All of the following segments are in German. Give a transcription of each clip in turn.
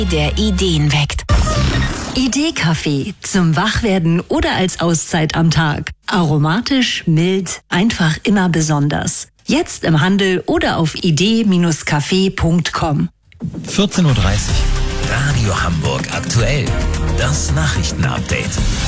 der Ideen weckt. Idee-Kaffee zum Wachwerden oder als Auszeit am Tag. Aromatisch, mild, einfach immer besonders. Jetzt im Handel oder auf idee-kaffee.com. 14:30 Uhr. Radio Hamburg aktuell. Das Nachrichtenupdate.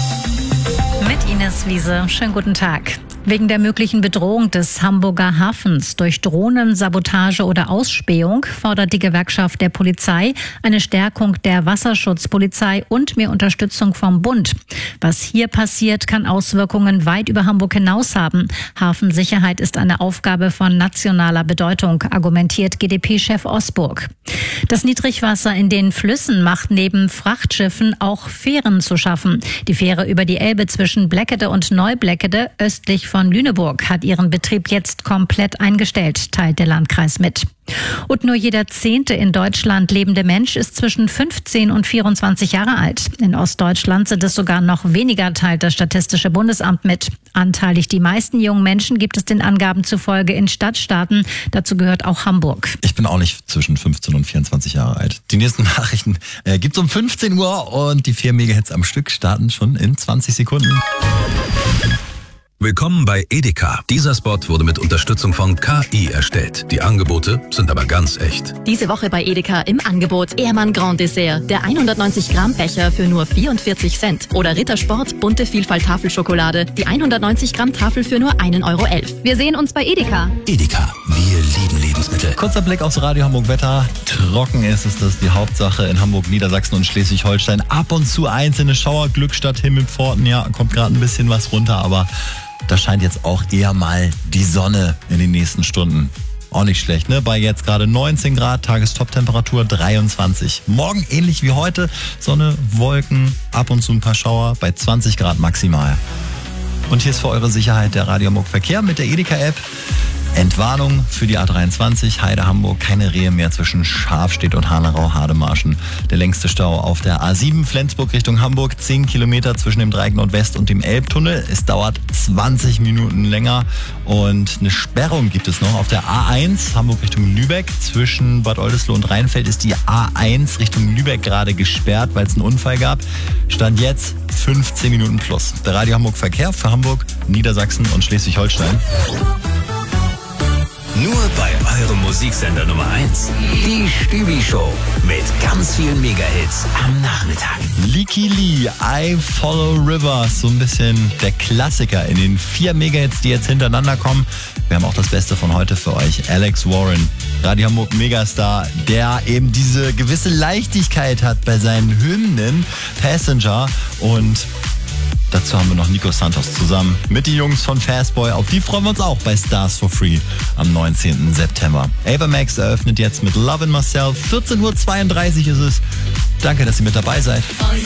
Mit Ines Wiese. Schönen guten Tag. Wegen der möglichen Bedrohung des Hamburger Hafens durch Drohnen, Sabotage oder Ausspähung fordert die Gewerkschaft der Polizei eine Stärkung der Wasserschutzpolizei und mehr Unterstützung vom Bund. Was hier passiert, kann Auswirkungen weit über Hamburg hinaus haben. Hafensicherheit ist eine Aufgabe von nationaler Bedeutung, argumentiert GdP-Chef Osburg. Das Niedrigwasser in den Flüssen macht neben Frachtschiffen auch Fähren zu schaffen. Die Fähre über die Elbe zwischen Bleckede und Neubleckede östlich von Lüneburg hat ihren Betrieb jetzt komplett eingestellt, teilt der Landkreis mit. Und nur jeder 10. in Deutschland lebende Mensch ist zwischen 15 und 24 Jahre alt. In Ostdeutschland sind es sogar noch weniger, teilt das Statistische Bundesamt mit. Anteilig die meisten jungen Menschen gibt es den Angaben zufolge in Stadtstaaten. Dazu gehört auch Hamburg. Ich bin auch nicht zwischen 15 und 24 Jahre alt. Die nächsten Nachrichten gibt's um 15 Uhr und die 4 Megahits am Stück starten schon in 20 Sekunden. Willkommen bei Edeka. Dieser Spot wurde mit Unterstützung von KI erstellt. Die Angebote sind aber ganz echt. Diese Woche bei Edeka im Angebot Ehrmann Grand Dessert. Der 190 Gramm Becher für nur 44 Cent. Oder Rittersport Bunte Vielfalt Tafelschokolade. Die 190 Gramm Tafel für nur 1,11 €. Wir sehen uns bei Edeka. Edeka, wir lieben Lebensmittel. Kurzer Blick aufs Radio Hamburg Wetter. Trocken ist es, das ist die Hauptsache in Hamburg, Niedersachsen und Schleswig-Holstein. Ab und zu einzelne Schauer, Glückstadt, Himmelpforten. Ja, kommt gerade ein bisschen was runter, aber da scheint jetzt auch eher mal die Sonne in den nächsten Stunden. Auch nicht schlecht, ne? Bei jetzt gerade 19 Grad, Tagestoptemperatur 23. Morgen ähnlich wie heute, Sonne, Wolken, ab und zu ein paar Schauer bei 20 Grad maximal. Und hier ist für eure Sicherheit der Radio Hamburg Verkehr mit der Edeka-App. Entwarnung für die A23 Heide Hamburg, keine Rehe mehr zwischen Scharfstedt und Hanau-Hademarschen. Der längste Stau auf der A7 Flensburg Richtung Hamburg, 10 Kilometer zwischen dem Dreieck Nordwest und dem Elbtunnel. Es dauert 20 Minuten länger und eine Sperrung gibt es noch auf der A1 Hamburg Richtung Lübeck. Zwischen Bad Oldesloe und Rheinfeld ist die A1 Richtung Lübeck gerade gesperrt, weil es einen Unfall gab. Stand jetzt 15 Minuten plus. Der Radio Hamburg Verkehr für Hamburg, Niedersachsen und Schleswig-Holstein. Nur bei eurem Musiksender Nummer 1. Die Stübi-Show mit ganz vielen Megahits am Nachmittag. Leaky Lee, I Follow Rivers, so ein bisschen der Klassiker in den 4 Megahits, die jetzt hintereinander kommen. Wir haben auch das Beste von heute für euch. Alex Warren, Radio Hamburg Megastar, der eben diese gewisse Leichtigkeit hat bei seinen Hymnen, Passenger, und dazu haben wir noch Nico Santos zusammen mit den Jungs von Fastboy. Auf die freuen wir uns auch bei Stars for Free am 19. September. Ava Max eröffnet jetzt mit Love in Myself. 14:32 Uhr ist es. Danke, dass ihr mit dabei seid.